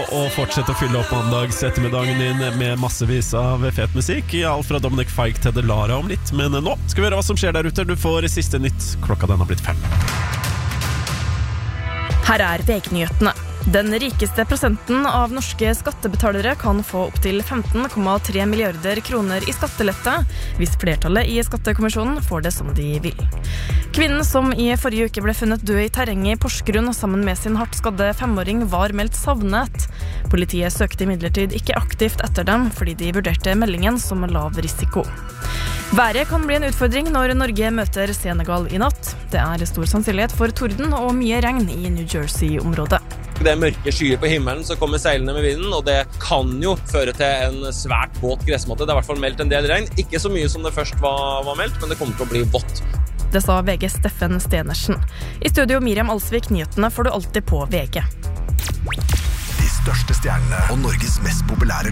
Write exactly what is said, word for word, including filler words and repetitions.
å fortsette å fylle opp mandags ettermiddagen din med massevis av fet musikk. Alt fra Dominic Fike til Delara om litt. Men nå skal vi høre hva som skjer der ute. Du får siste nytt. Klokka den har blitt fem. Her er V G-nyhetene. Den rikeste prosenten av norske skattebetalere kan få opp til femten komma tre milliarder kroner i skattelette hvis flertallet i skattekommisjonen får det som de vil. Kvinnen som i forrige uke ble funnet død i terrenget i Porsgrunn sammen med sin hardt skadde femåring var meldt savnet. Politiet søkte imidlertid ikke aktivt etter dem fordi de vurderte meldingen som lav risiko. Været kan bli en utfordring når Norge møter Senegal i natt. Det er stor sannsynlighet for torden og mye regn i New Jersey-området. Det er mørke skyer på himmelen som kommer seilende med vinden, og det kan jo føre til en svært våt gressmatte. Det er i hvert fall meldt en del regn. Ikke så mye som det først var, var meldt, men det kommer til å bli vått. Det sa V G Steffen Stenersen. I studio Miriam Alsvik, nyhetene får du alltid på V G. De største stjernene og Norges mest populære